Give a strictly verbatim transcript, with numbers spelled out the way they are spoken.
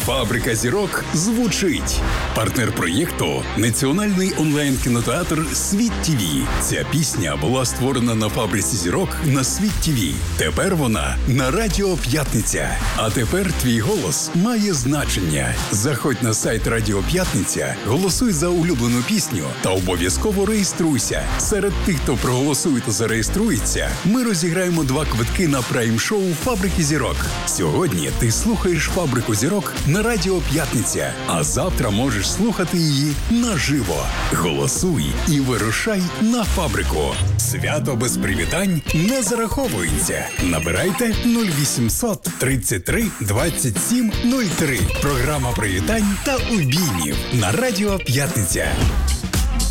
Фабрика зірок звучить. Партнер проєкту – національний онлайн-кінотеатр «Світ ТВ». Ця пісня була створена на Фабриці зірок на «Світ ТВ». Тепер вона на Радіо П'ятниця. А тепер твій голос має значення. Заходь на сайт Радіо П'ятниця, голосуй за улюблену пісню та обов'язково реєструйся. Серед тих, хто проголосує та зареєструється, ми розіграємо два квитки на прайм-шоу «Фабрики зірок». Сьогодні ти слухаєш «Фабрику зірок» на Радіо П'ятниця, а завтра можеш слухати її наживо. Голосуй і вирушай на фабрику. Свято без привітань не зараховується. Набирайте нуль вісімсот тридцять три двадцять сім нуль три. Програма привітань та обіймів на Радіо П'ятниця.